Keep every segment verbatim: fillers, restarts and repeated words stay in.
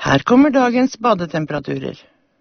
Her kommer dagens badetemperaturer.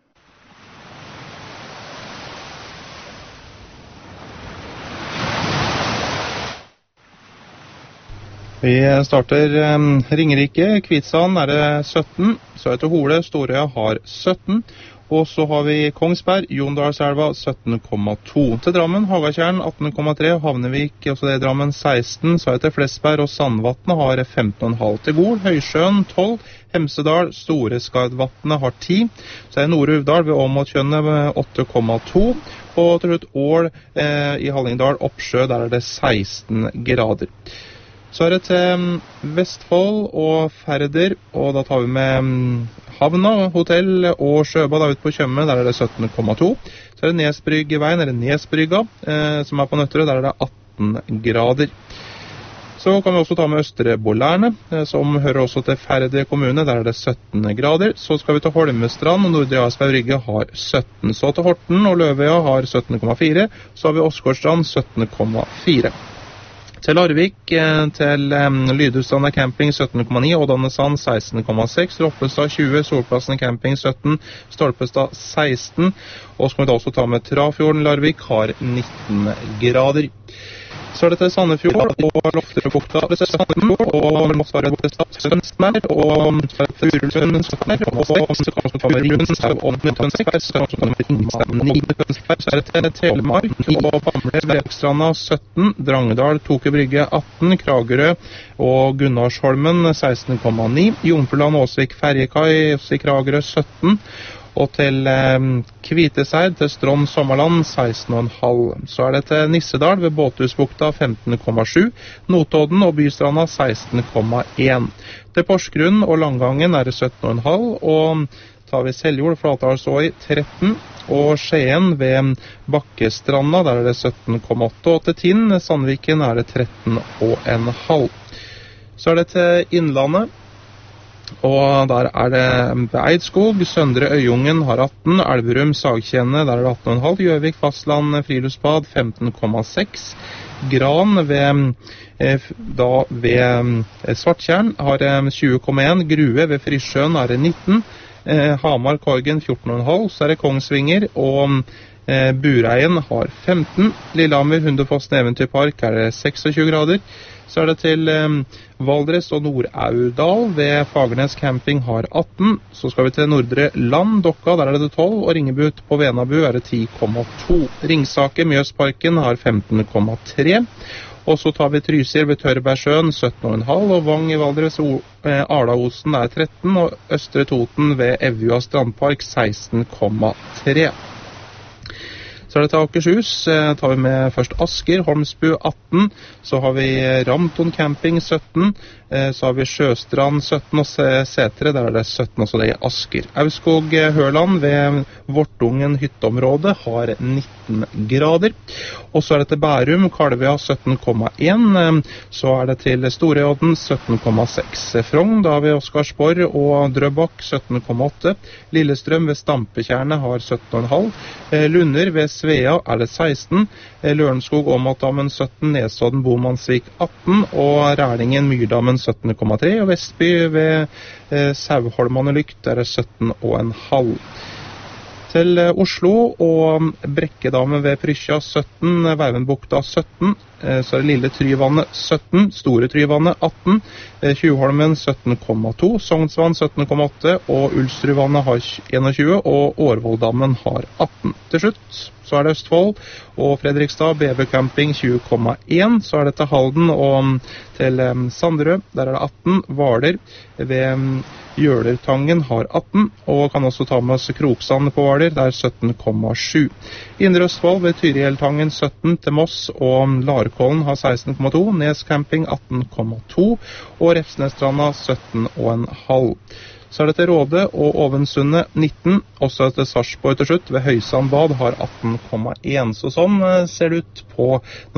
Vi starter um, Ringerike, Kvitsand er det sytten, så etter Hole, Storøya har sytten, og så har vi Kongsberg, Jondalselva sytten komma to. Til Drammen, Hagatjern atten komma tre, Havnevik, også det i Drammen seksten, så etter Flesberg og Sandvatnet har femten komma fem. Til Gol, Høysjøen tolv, Hemsedal, Store Skardvatnet har ti, så er Nord-Uvdal ved Åmotkjønnet med åtte komma to, og til slutt Ål eh, i Hallingdal, Oppsjø, der er det seksten grader. Så er det til Vestfold og Færder, og da tar vi med Havna, hotell og Sjøbad ute på Tjøme, der er det sytten komma to. Så er det Nesbryggeveien, eller Nesbrygga, eh, som er på Nøtterøy, der er det atten grader. Så kan vi også ta med Østre Bollerne, eh, som hører også til Færder kommune, der er det sytten grader. Så skal vi til Holmestrand, og Nordre Asberg Rygge har sytten. Så til Horten og Løvøya har sytten komma fire, så har vi Åsgårdstrand sytten komma fire. Til Larvik, til um, Lydhustranda camping sytten komma ni, Ådanesand seksten komma seks, Roppestad tjue, Solplassen camping sytten, Stolpestad seksten, og så må vi da også ta med Trafjorden, Larvik har nitten grader. Så er det til Sandefjord og Lofterøybukta sytten, og Mossvaret Sønsberg, og Furulund sytten, og så kan vi ta med Ringshaug og Tønsberg sytten komma ni. Så er det til Telemark og Bamble, Vrekstranda sytten, Drangedal, Toke Brygge atten, Kragerø og Gunnarsholmen seksten komma ni, Jomfruland, Åsvik, Ferjekai, også i Kragerø sytten, og til eh, Kviteseid, til Strond, Sommerland, seksten komma fem. Så er det til Nissedal ved Båthusbukta, femten komma sju, Notodden og Bystranda, seksten komma en. Til Porsgrunn og Langangen er det sytten komma fem, og tar vi Seljord, Flatdalsåi, tretten, og Skien ved Bakkestranda, der er det sytten komma åtte, og til Tinn, Sandviken, er det tretten komma fem. Så er det til Innlandet, og der er det Eidskog, Søndre Øyungen har atten, Elverum, Sagkjenne, der er det atten komma fem, Gjøvik, Fastland, Friluftsbad, femten komma seks, Gran ved, eh, da ved eh, Svarttjern har eh, tjue komma en, Grue ved Frissjøen er det nitten, eh, Hamar, Korgen fjorten komma fem, så er det Kongsvinger, og eh, Bureien har femten, Lillehammer, Hundefossen Eventyrpark er det seksogtjue grader, så er det til eh, Valdres og Nord-Aurdal ved Fagernes camping har atten. Så skal vi til Nordre Land, Dokka, der er det tolv, og Ringebu på Venabu er det ti komma to. Ringsaker, Mjøsparken har femten komma tre. Og så tar vi Trysil ved Tørbergsjøen sytten komma fem, og Vang i Valdres, eh, Arlaosen er tretten, og Østre Toten ved Evjua Strandpark seksten komma tre. Så er det til Akershus, eh, tar vi med først Asker, Holmsbu atten, så har vi Ramton camping sytten, eh, så har vi Sjøstrand sytten, og Setre, der er det sytten, også det i Asker. Auskog Hørland ved Vortungen hytteområde har nitten grader, og så er det til Bærum, Kalvøya sytten komma en, eh, så er det til Storøyodden sytten komma seks. Frogn, da har vi Oscarsborg og Drøbak sytten komma åtte, Lillestrøm ved Stampetjernet har sytten komma fem, eh, Lunder ved Svea er det seksten, Lørenskog Åmotdammen sytten, Nesodden Bomansvik atten, og Rælingen Myrdammen sytten komma tre, og Vestby ved eh, Sauholmane Lykt er det sytten komma fem. Til eh, Oslo og Brekkedammen ved Prysja sytten, Veivenbukta sytten, eh, så er det Lille Tryvannet sytten, Store Tryvannet atten, eh, Tjuvholmen sytten komma to, Sognsvann sytten komma åtte, og Ulstrudvannet har tjueen, og Årvolddammen har atten. Til slutt så er det Østfold og Fredrikstad, B B Camping tjue komma en, så er det til Halden og til um, Sanderød, der er det atten, Hvaler ved um, Gjølertangen har atten, og kan også ta med oss Kroksand på Hvaler, der er sytten komma sju. Indre Østfold ved Tyrieltangen sytten, til Moss og Larkollen har seksten komma to, Nes Camping atten komma to, og Refsnesstranda sytten komma fem. Så er det til Råde og Ovensundet nitten, også til Sarpsborg til slutt ved Høysand Bad har atten komma en. Så sånn ser det ut på